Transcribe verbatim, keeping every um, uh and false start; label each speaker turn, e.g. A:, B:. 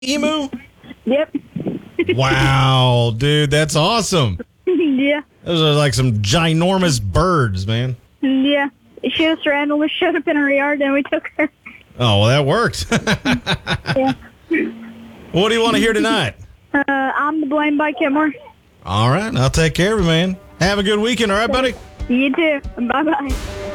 A: emu?
B: Yep.
A: Wow, dude, that's awesome.
B: Yeah.
A: Those are like some ginormous birds, man.
B: Yeah. She just randomly showed up in our yard and we took her.
A: Oh, well, that worked.
B: Yeah.
A: What do you want to hear tonight?
B: Uh, I'm the Blame by Kenmore.
A: All right, I'll take care of you, man. Have a good weekend, all right, buddy?
B: You too. Bye-bye.